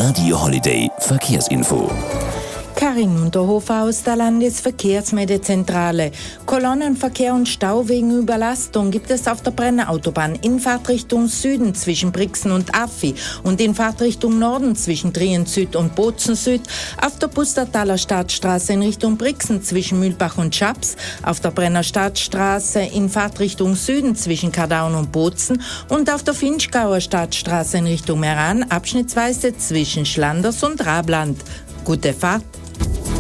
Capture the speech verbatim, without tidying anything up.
Radio Holiday Verkehrsinfo. Karin Unterhofer aus der Landesverkehrsmeldezentrale. Kolonnenverkehr und Stau wegen Überlastung gibt es auf der Brenner Autobahn in Fahrtrichtung Süden zwischen Brixen und Affi und in Fahrtrichtung Norden zwischen Trien Süd und Bozen Süd, auf der Pustertaler Stadtstraße in Richtung Brixen zwischen Mühlbach und Schaps, auf der Brenner Stadtstraße in Fahrtrichtung Süden zwischen Kardaun und Bozen und auf der Finchgauer Stadtstraße in Richtung Meran abschnittsweise zwischen Schlanders und Rabland. Gute Fahrt!